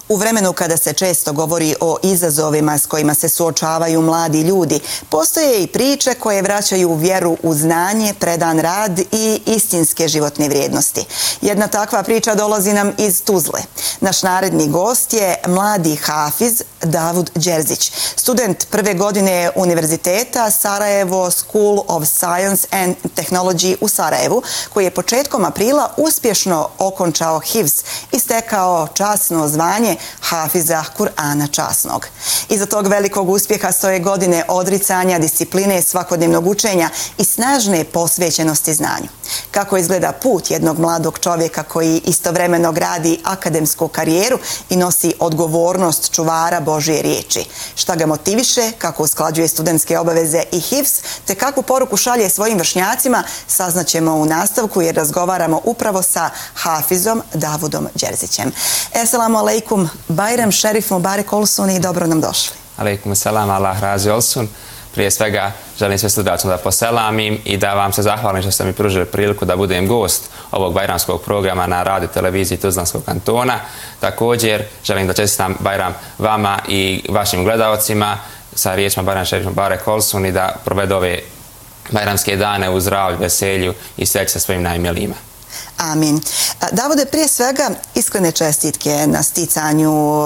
U vremenu kada se često govori o izazovima s kojima se suočavaju mladi ljudi, postoje i priče koje vraćaju vjeru u znanje, predan rad i istinske životne vrijednosti. Jedna takva priča dolazi nam iz Tuzle. Naš naredni gost je mladi hafiz Davud Đerzić, student prve godine Univerziteta Sarajevo School of Science and Technology u Sarajevu, koji je početkom aprila uspješno okončao hifz i stekao časno zvanje hafiza Kur'ana časnog. Iza tog velikog uspjeha stoje godine odricanja, discipline, svakodnevnog učenja i snažne posvećenosti znanju. Kako izgleda put jednog mladog čovjeka koji istovremeno gradi akademsku karijeru i nosi odgovornost čuvara Božje riječi? Šta ga motiviše, kako usklađuje studentske obaveze i hifz, te kakvu poruku šalje svojim vršnjacima, saznaćemo u nastavku jer razgovaramo upravo sa hafizom Davudom Đerzićem. Esselamu alaikum, Bajram Šerif Mubarek Olsun i dobro nam došli. Alaikum selam, Allah razi Olsun. Prije svega želim sve studentima da poselamim i da vam se zahvalim što ste mi pružili priliku da budem gost ovog bajramskog programa na radio televiziji Tuzlanskog kantona. Također želim da čestitam Bajram vama i vašim gledalcima sa riječima Bajram Šerif Mubarek Olsun i da provedu ove bajramske dane u zdravlju, veselju i sreći sa svojim najmilijima. Amin. Davode, prije svega iskrene čestitke na sticanju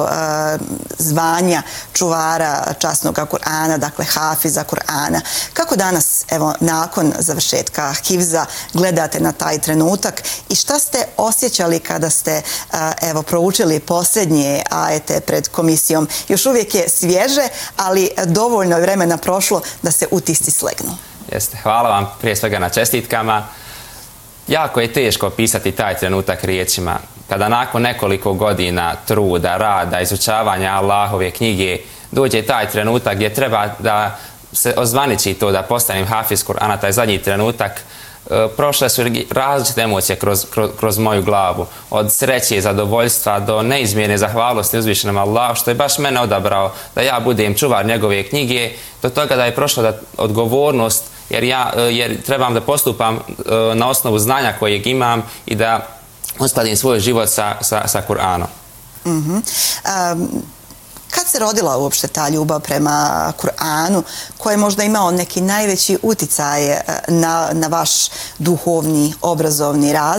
zvanja čuvara časnog Kur'ana, dakle hafiza Kur'ana. Kako danas, evo, nakon završetka hifza gledate na taj trenutak i šta ste osjećali kada ste, evo, proučili posljednje ajete pred komisijom? Još uvijek je svježe, ali dovoljno je vremena prošlo da se utisci slegnu. Jeste, hvala vam prije svega na čestitkama. Jako je teško opisati taj trenutak riječima. Kada nakon nekoliko godina truda, rada, izučavanja Allahove knjige dođe taj trenutak gdje treba da se ozvaniči to da postanem hafiz Kur'ana, taj zadnji trenutak, prošle su različite emocije kroz moju glavu. Od sreće, zadovoljstva do neizmjerne zahvalnosti uzvišenom Allahu što je baš mene odabrao da ja budem čuvar njegove knjige, do toga da je prošla odgovornost jer trebam da postupam na osnovu znanja kojeg imam i da uskladim svoj život sa Kur'anom. Kad se rodila uopšte ta ljubav prema Kur'anu, koja je možda imao neki najveći uticaj na vaš duhovni, obrazovni razvoj?